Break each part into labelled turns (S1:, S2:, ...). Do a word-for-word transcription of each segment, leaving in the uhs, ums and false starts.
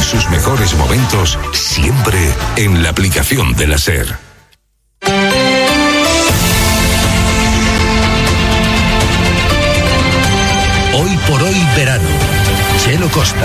S1: sus mejores momentos siempre en la aplicación de la SER.
S2: Hoy por hoy verano. Chelo Costa.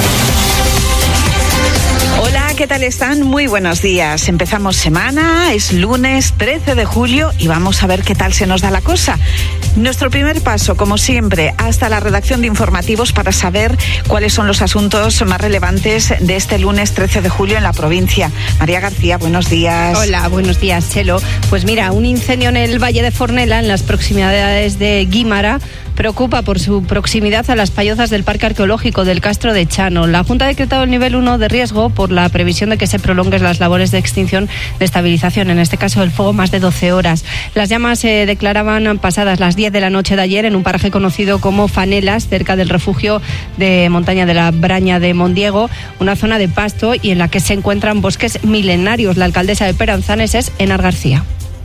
S3: Hola, ¿qué tal están? Muy buenos días. Empezamos semana, es lunes trece de julio y vamos a ver qué tal se nos da la cosa. Nuestro primer paso, como siempre, hasta la redacción de informativos para saber cuáles son los asuntos más relevantes de este lunes trece de julio en la provincia. María García, buenos días.
S4: Hola, buenos días, Chelo. Pues mira, un incendio en el Valle de Fornela, en las proximidades de Guímara, preocupa por su proximidad a las pallozas del Parque Arqueológico del Castro de Chano. La Junta ha decretado el nivel uno de riesgo por la previsión de que se prolonguen las labores de extinción de estabilización, en este caso el fuego más de doce horas. Las llamas se declaraban pasadas las diez de la noche de ayer en un paraje conocido como Fanelas, cerca del refugio de montaña de la Braña de Mondiego, una zona de pasto y en la que se encuentran bosques milenarios. La alcaldesa de Peranzanes es Enar García.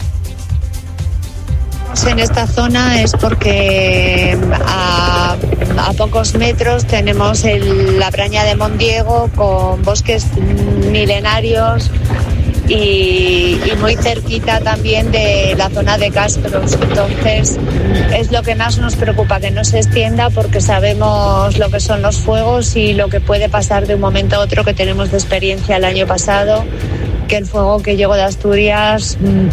S5: En esta zona es porque a, a pocos metros tenemos el, la Braña de Mondiego con bosques milenarios y, y muy cerquita también de la zona de Castros. Entonces es lo que más nos preocupa, que no se extienda, porque sabemos lo que son los fuegos y lo que puede pasar de un momento a otro, que tenemos de experiencia el año pasado, que el fuego que llegó de Asturias mmm,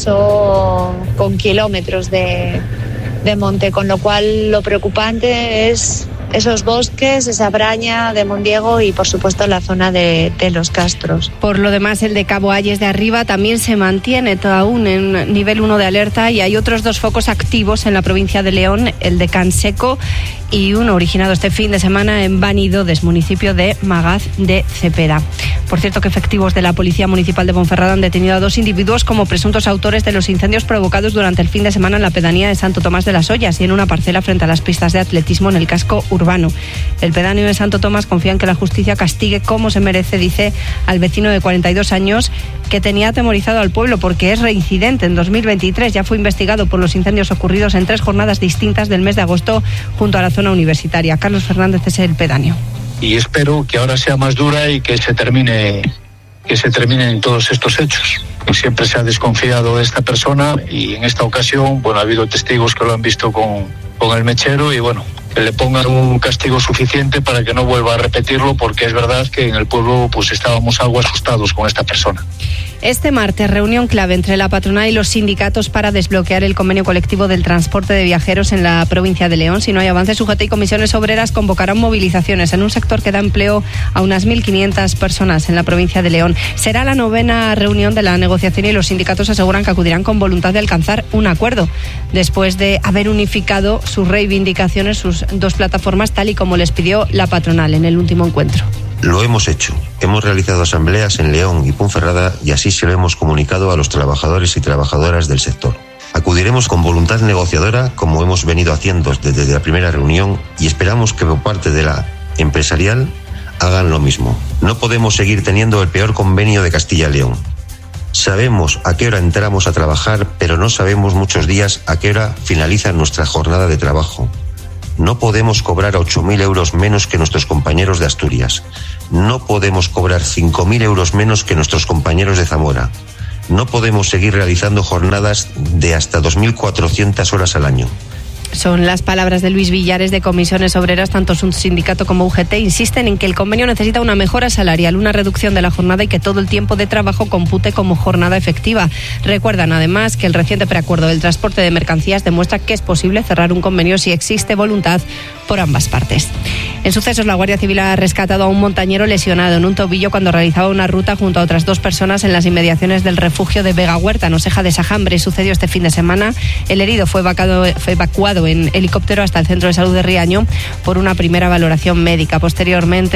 S5: arrasó con kilómetros de, de monte, con lo cual lo preocupante es esos bosques, esa Braña de Mondiego y por supuesto la zona de, de los Castros.
S4: Por lo demás, el de Cabo Ayes de Arriba también se mantiene aún en nivel uno de alerta y hay otros dos focos activos en la provincia de León, el de Canseco y uno originado este fin de semana en Banidodes, municipio de Magaz de Cepeda. Por cierto, que efectivos de la Policía Municipal de Ponferrada han detenido a dos individuos como presuntos autores de los incendios provocados durante el fin de semana en la pedanía de Santo Tomás de las Ollas y en una parcela frente a las pistas de atletismo en el casco urbano. El pedáneo de Santo Tomás confía en que la justicia castigue como se merece, dice, al vecino de cuarenta y dos años que tenía atemorizado al pueblo porque es reincidente. En dos mil veintitrés ya fue investigado por los incendios ocurridos en tres jornadas distintas del mes de agosto junto a la zona universitaria. Carlos Fernández es el pedáneo.
S6: Y espero que ahora sea más dura y que se termine, que se terminen todos estos hechos. Siempre se ha desconfiado de esta persona y en esta ocasión, bueno, ha habido testigos que lo han visto con, con el mechero y bueno, que le pongan un castigo suficiente para que no vuelva a repetirlo, porque es verdad que en el pueblo pues estábamos algo asustados con esta persona.
S4: Este martes, reunión clave entre la patronal y los sindicatos para desbloquear el convenio colectivo del transporte de viajeros en la provincia de León. Si no hay avance, U G T y comisiones obreras convocarán movilizaciones en un sector que da empleo a unas mil quinientas personas en la provincia de León. Será la novena reunión de la negociación y los sindicatos aseguran que acudirán con voluntad de alcanzar un acuerdo, después de haber unificado sus reivindicaciones, sus dos plataformas, tal y como les pidió la patronal en el último encuentro.
S7: Lo hemos hecho. Hemos realizado asambleas en León y Ponferrada y así se lo hemos comunicado a los trabajadores y trabajadoras del sector. Acudiremos con voluntad negociadora, como hemos venido haciendo desde la primera reunión, y esperamos que por parte de la empresarial hagan lo mismo. No podemos seguir teniendo el peor convenio de Castilla y León. Sabemos a qué hora entramos a trabajar, pero no sabemos muchos días a qué hora finaliza nuestra jornada de trabajo. No podemos cobrar ocho mil euros menos que nuestros compañeros de Asturias. No podemos cobrar cinco mil euros menos que nuestros compañeros de Zamora. No podemos seguir realizando jornadas de hasta dos mil cuatrocientas horas al año.
S4: Son las palabras de Luis Villares de Comisiones Obreras. Tanto su sindicato como U G T insisten en que el convenio necesita una mejora salarial, una reducción de la jornada y que todo el tiempo de trabajo compute como jornada efectiva. Recuerdan además que el reciente preacuerdo del transporte de mercancías demuestra que es posible cerrar un convenio si existe voluntad por ambas partes. En sucesos, la Guardia Civil ha rescatado a un montañero lesionado en un tobillo cuando realizaba una ruta junto a otras dos personas en las inmediaciones del refugio de Vega Huerta, en Oseja de Sajambre. Sucedió este fin de semana. El herido fue evacuado, fue evacuado en helicóptero hasta el centro de salud de Riaño por una primera valoración médica. Posteriormente